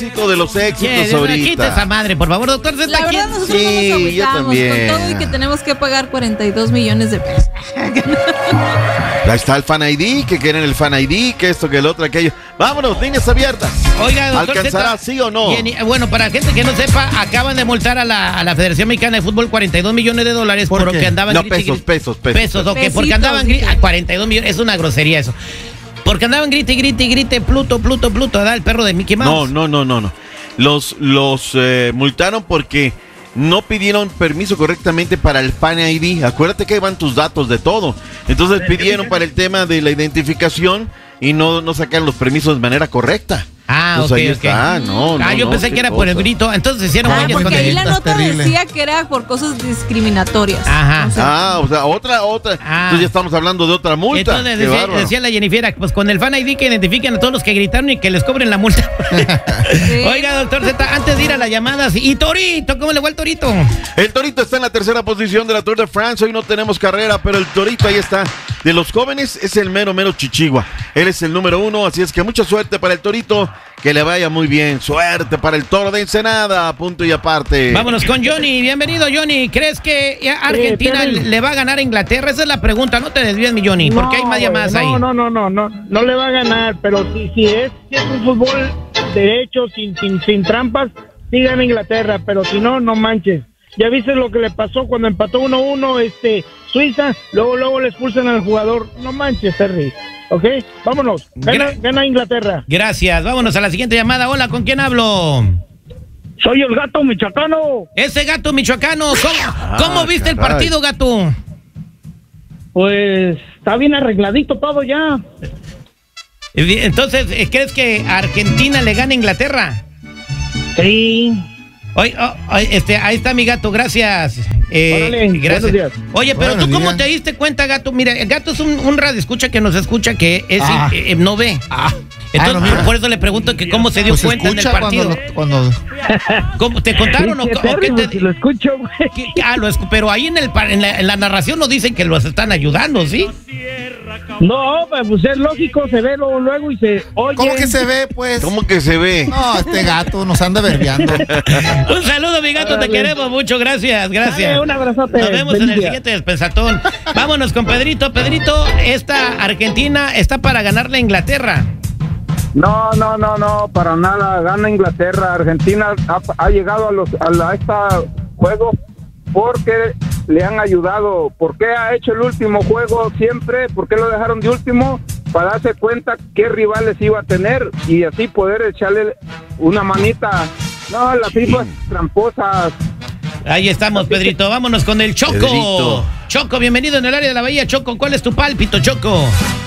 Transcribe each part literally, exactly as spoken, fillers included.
de los éxitos yeah, ahorita. Quita esa madre, por favor, doctor Z. La verdad, nosotros sí, no nos agüitamos con todo y que tenemos que pagar cuarenta y dos millones de pesos. Ahí está el Fan I D, que quieren el Fan I D, que esto, que el otro, aquello. Vámonos, líneas abiertas. Oiga, doctor ¿alcanzará Z, sí o no? Y, bueno, para gente que no sepa, acaban de multar a la, a la Federación Mexicana de Fútbol cuarenta y dos millones de dólares ¿Por porque qué? andaban... No, grit- pesos, grit- pesos, pesos. Pesos, ok, Pesitos, porque andaban dice. grit- a cuarenta y dos millones, es una grosería eso. Porque andaban grite y grite y grite, Pluto, Pluto, Pluto, ¿verdad? El perro de Mickey Mouse. No, no, no, no, no. Los, los eh, multaron porque no pidieron permiso correctamente para el Fan I D. Acuérdate que ahí van tus datos de todo. Entonces pidieron para el tema de la identificación y no, no sacaron los permisos de manera correcta. Ah, Entonces, ok, ahí ok. está. No, ah, no, yo no, pensé qué que era por el cosa. grito. Entonces hicieron Ah, huellas porque con el ahí grito. la nota terrible. decía que era por cosas discriminatorias. Ajá. O sea, Ah, o sea, otra, otra. Ah. Entonces ya estamos hablando de otra multa. Entonces Qué decía, bárbaro. decía la Jennifer, pues con el Fan I D que identifiquen a todos los que gritaron y que les cobren la multa. sí. Oiga, doctor Z, antes de ir a las llamadas, y Torito, ¿cómo le fue el Torito? El Torito está en la tercera posición de la Tour de France. Hoy no tenemos carrera, pero el Torito ahí está. De los jóvenes es el mero, mero chichigua. Él es el número uno, así es que mucha suerte para el Torito. Que le vaya muy bien. Suerte para el Toro de Ensenada. Punto y aparte. Vámonos con Johnny. Bienvenido, Johnny. ¿Crees que Argentina Sí, le va a ganar a Inglaterra? Esa es la pregunta. No te desvíes, mi Johnny, porque hay más llamadas no, ahí. No, no, no, no, no le va a ganar, pero si, si, es, si es un fútbol derecho, sin, sin, sin trampas, sí gana Inglaterra, pero si no, no manches. Ya viste lo que le pasó cuando empató uno uno este, Suiza, luego luego le expulsan al jugador. No manches, Terry. ¿Ok? Vámonos. Gana, Gra- gana Inglaterra. Gracias. Vámonos a la siguiente llamada. Hola, ¿con quién hablo? Soy el gato michoacano. Ese gato michoacano. ¿Cómo, cómo viste el caray. partido, gato? Pues está bien arregladito todo ya. Entonces, ¿crees que Argentina le gana a Inglaterra? Sí. Oye, oh, oh, este, ahí está mi gato, gracias. Eh, Órale, gracias. buenos días. Oye, pero Buenos tú cómo días. te diste cuenta, gato. Mira, el gato es un, un radio escucha que nos escucha que es Ah. eh, eh, no ve. Ah, Entonces, ah, no, mira. por eso le pregunto que cómo se dio Pues cuenta en el escucha partido. cuando, lo- cuando ¿Cómo, ¿Te contaron o, Sí, o Terry, qué te pues, si lo escucho, güey. qué- ah, lo escu- pero ahí en, el, par- en, la, en la narración nos dicen que los están ayudando, ¿sí? No, pues es lógico, se ve luego, luego y se oye. ¿Cómo que se ve, pues? ¿Cómo que se ve? No, este gato nos anda verbeando. Un saludo, mi gato, te Órale. queremos mucho, gracias, gracias. Dale, un abrazote. Nos vemos en Feliz el día. siguiente despensatón. Vámonos con Pedrito. Pedrito, esta Argentina está para ganarle a Inglaterra. No, no, no, no, para nada. Gana Inglaterra. Argentina ha, ha llegado a los a, la, a este juego porque le han ayudado. ¿Por qué ha hecho el último juego siempre? ¿Por qué lo dejaron de último? Para darse cuenta qué rivales iba a tener y así poder echarle una manita. No, la FIFA es tramposa. Ahí estamos, Pedrito. Vámonos con el Choco. Pedrito. Choco, bienvenido en el área de la Bahía. Choco, ¿cuál es tu pálpito, Choco?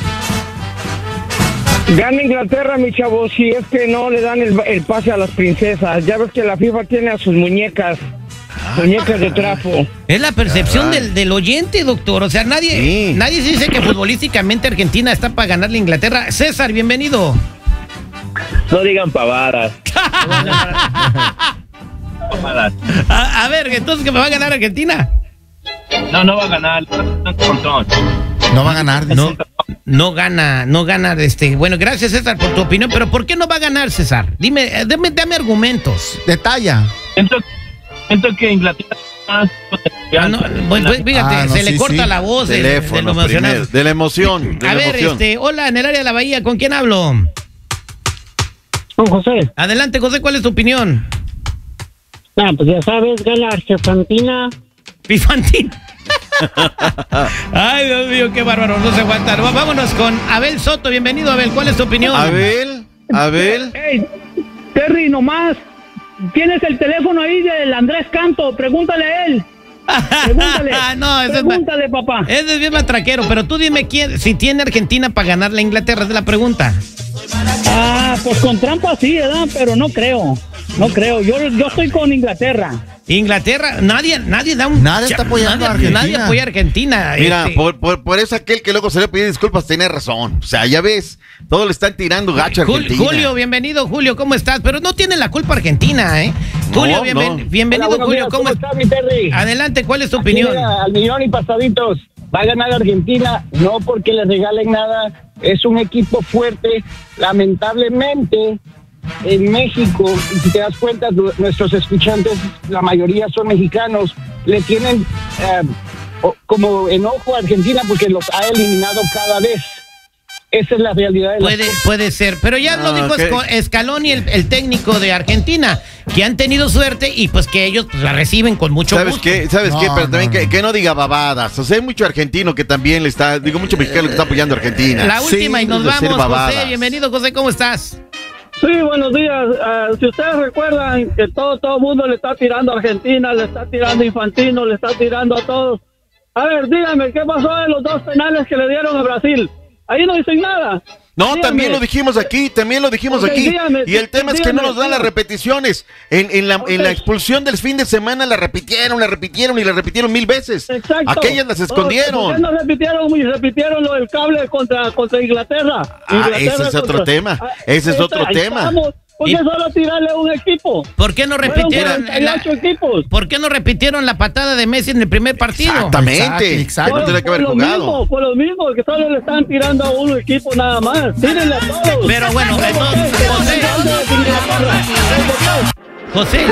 Gana Inglaterra, mi chavo, si es que no le dan el, el pase a las princesas. Ya ves que la FIFA tiene a sus muñecas, muñecas de trapo. Es la percepción Caray. del, del oyente, doctor. O sea, nadie, Sí. nadie dice que futbolísticamente Argentina está para ganarle a Inglaterra. César, bienvenido. No digan pavadas. Pavadas. A, a ver, entonces, ¿que me va a ganar Argentina? No, no va a ganar. Un montón. No va a ganar, dice. No, no gana, no gana, este. Bueno, gracias, César, por tu opinión, pero ¿por qué no va a ganar, César? Dime, eh, dame, dame argumentos. Detalla. Siento, siento que Inglaterra es más Ah, no, pues, pues, fíjate, Ah, no, se le sí, corta sí. la voz de, de Teléfono lo emocionado. primero, de la emoción. De A la ver, emoción. este, hola, en el área de la Bahía, ¿con quién hablo? Don José, Adelante, José, ¿cuál es tu opinión? ah, pues ya sabes, gana Argentina. Pifantín. Ay, Dios mío, qué bárbaro, no se aguantan. Va- Vámonos con Abel Soto, bienvenido, Abel, ¿cuál es tu opinión? Abel, Abel. Hey, Terry, nomás, tienes el teléfono ahí del Andrés Canto, pregúntale a él. Pregúntale, no, ese es, pregúntale, papá. ese es bien matraquero, pero tú dime quién, si tiene Argentina para ganarle a Inglaterra, es la pregunta. Ah, pues con trampa sí, ¿verdad? Pero no creo, no creo. Yo, yo estoy con Inglaterra. Inglaterra, nadie, nadie da un... Nadie está apoyando a nadie, Argentina. Nadie apoya a Argentina. Mira, este, por, por, por eso aquel que luego se le pide disculpas tiene razón. O sea, ya ves, todos le están tirando gacho a Jul- Argentina. Julio, bienvenido, Julio, ¿cómo estás? Pero no tiene la culpa Argentina, ¿eh? No, Julio, bienven- no. bienvenido, Hola, buenos Julio, días, ¿cómo ¿cómo estás? está, mi Terry? Adelante, ¿cuál es tu Aquí, opinión? mira, al millón y pasaditos. Va a ganar Argentina, no porque le regalen nada. Es un equipo fuerte. Lamentablemente, en México, y si te das cuenta, tu- nuestros escuchantes, la mayoría son mexicanos, le tienen eh, o- como enojo a Argentina porque los ha eliminado cada vez. Esa es la realidad de las Puede, cosas. puede ser, pero ya lo Ah, dijo ok. Esco- Scaloni, el, el técnico de Argentina, que han tenido suerte y pues que ellos pues, la reciben con mucho ¿Sabes gusto. qué? ¿Sabes No, qué? Pero no, también no. Que, que no diga babadas. O sea, hay mucho argentino que también le está, digo, mucho mexicano que está apoyando a Argentina. La última y nos de decir vamos, babadas. José. Bienvenido, José, ¿cómo estás? Sí, buenos días. Ah, si ustedes recuerdan que todo todo el mundo le está tirando a Argentina, le está tirando a Infantino, le está tirando a todos. A ver, dígame, ¿qué pasó en los dos penales que le dieron a Brasil? Ahí no dicen nada. No, Dígame. también lo dijimos aquí, también lo dijimos Ok, aquí. dígame, y el tema es que no dígame, nos dan las dígame. repeticiones. En, en, la, en la Ok. expulsión del fin de semana la repitieron, la repitieron y la repitieron mil veces. Exacto. Aquellas las Oh, escondieron. ¿por qué no repitieron y repitieron lo del cable contra, contra Inglaterra? Ah, Inglaterra ese es otro contra- tema. Ah, Ese es ahí otro está, ahí tema. estamos. ¿Por Y- qué solo tirarle a un equipo? ¿Por qué no Fueron repitieron cuarenta y ocho la- equipos. ¿Por qué no repitieron la patada de Messi en el primer partido? Exactamente. Exacto, Que no tenía que haber lo jugado. mismo, por lo mismo, que solo le están tirando a un equipo nada más. Tírenle a todos. Pero bueno, entonces, José, José,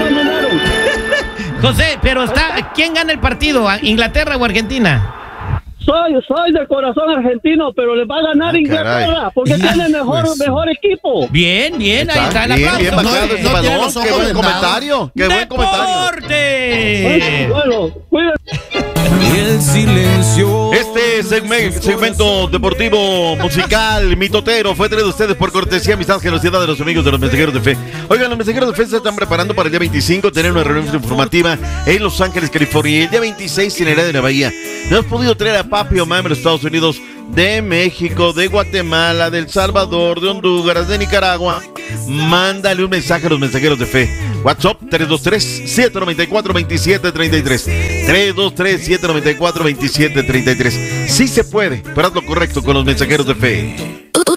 la- José, pero está, ¿quién gana el partido? ¿A- ¿Inglaterra o Argentina? Soy, soy del corazón argentino, pero le va a ganar Ah, Inglaterra caray. porque tiene mejor, Pues, mejor equipo. Bien, bien, ahí está el Bien, aplauso. bien bajado No, ese no tiene balón. los Qué ojos buen vendados. comentario. Qué buen comentario. ¡Deporte! Bueno, cuídense. Este segme- segmento deportivo musical mitotero fue traído a ustedes por cortesía amistad generosidad de los amigos de los mensajeros de fe. Oigan, los mensajeros de fe se están preparando para el día veinticinco tener una reunión informativa en Los Ángeles, California, y el día veintiséis en el área de la Bahía. No hemos podido traer a Papi Omar de los Estados Unidos, de México, de Guatemala, de El Salvador, de Honduras, de Nicaragua. Mándale un mensaje a los mensajeros de fe. WhatsApp tres dos tres, siete nueve cuatro, dos siete tres tres. tres dos tres, siete nueve cuatro, dos siete tres tres. Sí se puede, pero haz lo correcto con los mensajeros de fe.